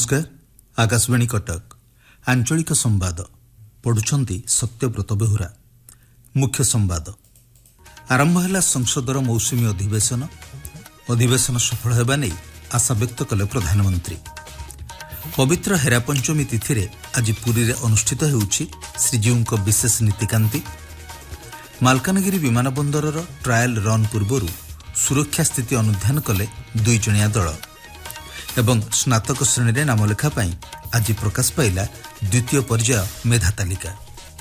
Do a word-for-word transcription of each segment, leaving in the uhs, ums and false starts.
नमस्कार। आकाशवाणी कटक आंचलिक संवाद पढ़ुछंती सत्यव्रत बेहुरा। मुख्य संवाद आरंभ है संसदर मौसुमी अधिवेशन अधिवेशन सफल होगा नहीं आशा व्यक्त कले प्रधानमंत्री। पवित्र हेरा पंचमी तिथि आज पुरी रे अनुष्ठित होउछि श्रीजीउଙ୍କ विशेष नीतिकांति। मालकानगिरी विमान बंदरर ट्रायल रन पूर्व सुरक्षा स्थिति अनुध्यान कले दुई जणिया दल एवं स्नातक श्रेणी रे नाम लेखा पाई आज प्रकाश पाइला द्वितीय पर्याय मेधा तालिका।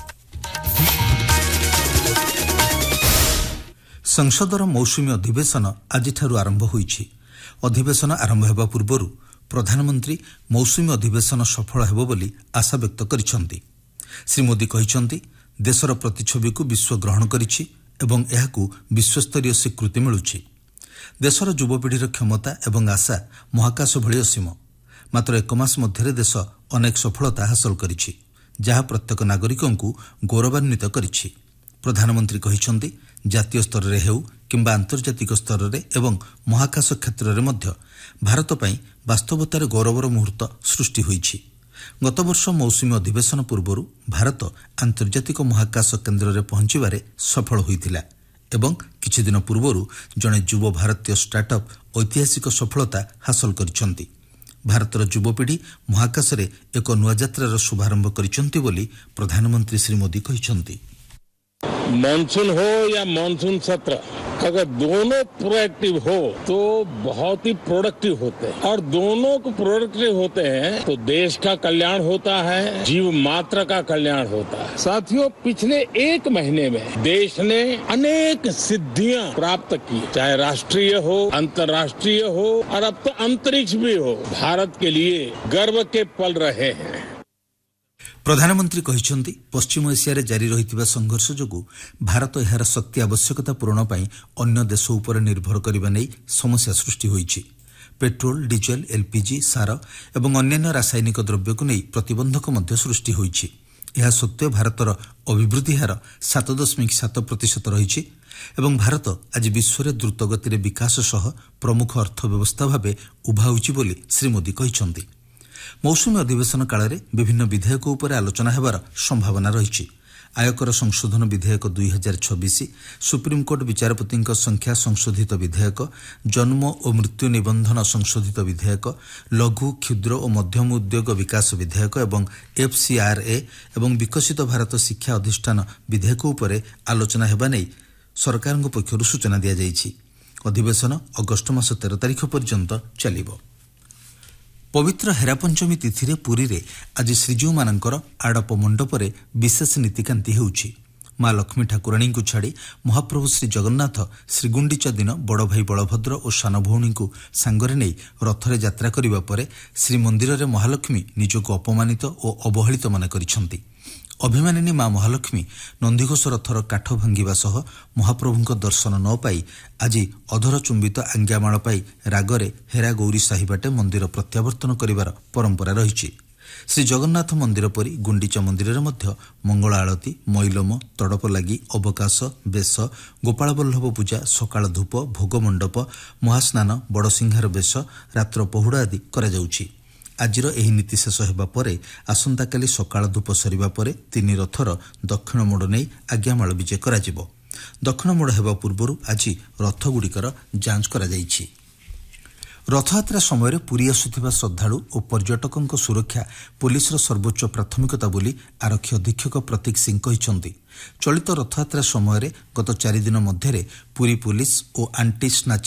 संसदर मौसुमी अधिवेशन आज आरंभ होइछि। अधिवेशन आरंभ हेबा पूर्व प्रधानमंत्री मौसुमी अधिवेशन सफल हेबो बोली आशा व्यक्त करिसंती। श्री मोदी कहिसंती देशर प्रतिछवि को विश्व ग्रहण करिछि एवं एहाकू विश्वस्तरीय स्वीकृति मिलुछि। देशर युवपीढ़ीर क्षमता एवं आशा महाकाश भଳି असीम। मात्र एक मास मध्य देश अनेक सफलता हासिल करिछि जहाँ प्रत्येक नागरिकंकु गौरवान्वित करिछि। प्रधानमंत्री कहिसंती जातीय स्तर रे हेउ किंबा आंतर्जातिक स्तर रे एवं महाकाश क्षेत्र रे मध्य भारत पई वास्तवतार गौरवर मुहूर्त सृष्टि होइछि। गत वर्ष मौसुमी अधिवेशन पूर्व भारत आंतर्जातिक महाकाश केन्द्र रे पहुंचीबारे सफल होइतिला एवं किछि दिन पूर्व जणे युव भारतीय स्टार्टअप ऐतिहासिक सफलता हासिल करिसंती। भारतर युवपीढ़ी महाकाश रे एक नुआ यात्रार शुभारंभ करिसंती बोली प्रधानमंत्री श्री मोदी कहिसंती। मानसून हो या मानसून सत्र अगर दोनों प्रोएक्टिव हो तो बहुत ही प्रोडक्टिव होते हैं और दोनों को प्रोडक्टिव होते हैं तो देश का कल्याण होता है, जीव मात्र का कल्याण होता है। साथियों, पिछले एक महीने में देश ने अनेक सिद्धियां प्राप्त की, चाहे राष्ट्रीय हो, अंतर्राष्ट्रीय हो और अब तो अंतरिक्ष भी हो। भारत के लिए गर्व के पल रहे हैं। प्रधानमंत्री कहिसंती पश्चिम एशिया रे जारी रहितिबा संघर्ष जोगु भारत एहार शक्ति आवश्यकता पूरण पई अन्य देश उपर निर्भर करिबा नै समस्या सृष्टि होइछि। पेट्रोल, डीजेल, एलपीजी, सार एवं अन्य रासायनिक द्रव्य को नै प्रतिबंधक मध्य सृष्टि होइछि। एहा सत्त्वे भारतर अभिवृद्धि हार सात दशमिक सात प्रतिशत रहिछि एवं भारत आज विश्व रे द्रुत गति रे विकास सह प्रमुख अर्थव्यवस्था भाबे उभा होइछि बोली श्री मोदी कहिसंती। मौसुमी अधिवेशन काल में विभिन्न विधेयक उपर आलोचना हेबार संभावना रही। आयकर संशोधन विधेयक दुई हजार छब्बीस, सुप्रीमकोर्ट विचारपति संख्या संशोधित विधेयक, जन्म और मृत्यु निबंधन संशोधित विधेयक, लघु क्षुद्र और मध्यम उद्योग विकास विधेयक एवं एफसीआरए एवं विकसित भारत शिक्षा अधिष्ठान विधेयक उपर आलोचना हेबा नै सरकार पक्षर सूचना दिया जाइछि। अधिवेशन अगस्ट मास तेरह तारिख पर्यंत चलिबो। पवित्र हेरापंचमी तिथि पुरी रे आज श्रीजीउ मानकर आड़प मंडपरे विशेष नीतिकांति हेउछि। माँ लक्ष्मी ठाकुराणी को छाड़ी महाप्रभु श्री जगन्नाथ श्रीगुंडीचा दिन बड़ भाई बलभद्र और सान भौणी को सांगरे नहीं रथरे यात्रा करिबा परे श्रीमंदिर रे महालक्ष्मी निजको अपमानित और अवहेलित मन करिसंती। अभिमानिनी माँ महालक्ष्मी नंदीघोष रथर काठ भांगिबा सह महाप्रभुଙ୍କ दर्शन न पाई आज अधर चुंबित आज्ञामाल पाई रागरे हेरा गौरी साही बाटे मंदिर प्रत्यावर्तन करिवार परंपरा रहिछि। श्री जगन्नाथ मंदिर परी गुंडीचा मंदिर रे मध्य मंगल आळती, मैलम, तड़प लागि, अवकाश, बेश, गोपाल बल्लभ पूजा, सकाळ धूप, भोग मंडप, महास्नान, बड़सिंहार बेश, रात्र पहुड़ा आदि करा जाउछि। आजिर एही नीति शेष हेबा परे आसंताकाली सकाळ धूप सरिबा परे तीन रथर दक्षिण मोड़ नै आज्ञामाल विजय करा जिवो। दक्षिण मोड़ हेबा पूर्व आज रथगुड़िकर जांच करा जाइछि। रथयात्रा समय पुरी आसुथिबा श्रद्धालु और पर्यटकों सुरक्षा पुलिसर सर्वोच्च प्राथमिकता बोली आरक्षी अधीक्षक प्रतीक सिंह कहिसंती। चलित रथयात्रा समय गत चारि दिन मध्य पुरी पुलिस और आंटी स्नाचिंग